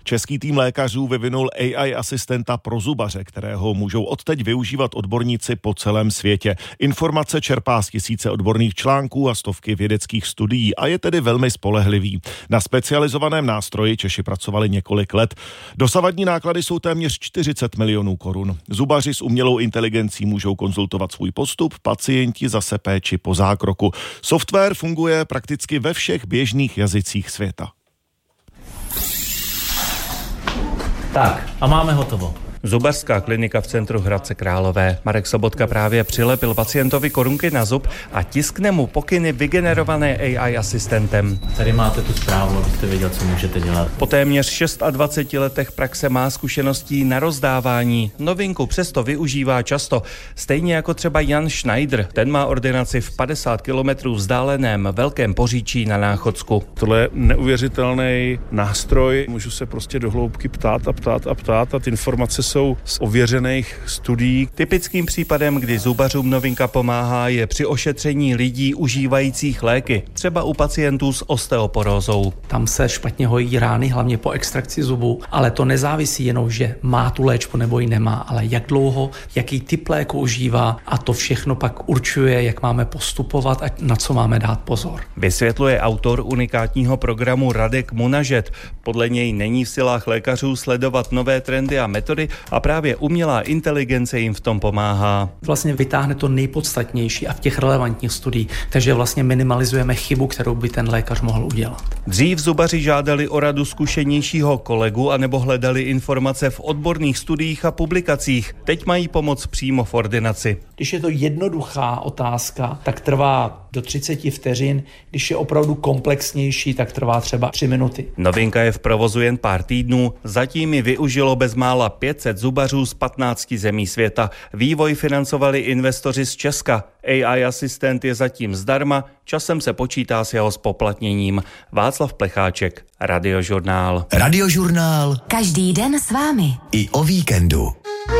Český tým lékařů vyvinul AI asistenta pro zubaře, kterého můžou odteď využívat odborníci po celém světě. Informace čerpá z tisíce odborných článků a stovky vědeckých studií a je tedy velmi spolehlivý. Na specializovaném nástroji Češi pracovali několik let. Dosavadní náklady jsou téměř 40 milionů korun. Zubaři s umělou inteligencí můžou konzultovat svůj postup, pacienti zase péči po zákroku. Software funguje prakticky ve všech běžných jazycích světa. Tak, a máme hotovo. Zubařská klinika v centru Hradce Králové. Marek Sobotka právě přilepil pacientovi korunky na zub a tiskne mu pokyny vygenerované AI asistentem. Tady máte tu zprávu, abyste věděl, co můžete dělat. Po téměř 26 letech praxe má zkušeností na rozdávání. Novinku přesto využívá často. Stejně jako třeba Jan Schneider. Ten má ordinaci v 50 kilometrů vzdáleném Velkém Poříčí na Náchodsku. Tohle je neuvěřitelný nástroj. Můžu se prostě do hloubky ptát a ty informace jsou z ověřených studií. Typickým případem, kdy zubařům novinka pomáhá, je při ošetření lidí užívajících léky, třeba u pacientů s osteoporózou. Tam se špatně hojí rány, hlavně po extrakci zubu, ale to nezávisí jenom, že má tu léčbu nebo ji nemá, ale jak dlouho, jaký typ léku užívá a to všechno pak určuje, jak máme postupovat a na co máme dát pozor. Vysvětluje autor unikátního programu Radek Munažet. Podle něj není v silách lékařů sledovat nové trendy a metody a právě umělá inteligence jim v tom pomáhá. Vlastně vytáhne to nejpodstatnější a v těch relevantních studiích, takže vlastně minimalizujeme chybu, kterou by ten lékař mohl udělat. Dřív zubaři žádali o radu zkušenějšího kolegu anebo hledali informace v odborných studiích a publikacích. Teď mají pomoc přímo v ordinaci. Když je to jednoduchá otázka, tak trvá do 30 vteřin, když je opravdu komplexnější, tak trvá třeba 3 minuty. Novinka je v provozu jen pár týdnů, zatím ji využilo bezmála 500 zubařů z 15 zemí světa. Vývoj financovali investoři z Česka. AI asistent je zatím zdarma, časem se počítá s jeho zpoplatněním. Václav Plecháček, Radiožurnál. Radiožurnál. Každý den s vámi. I o víkendu.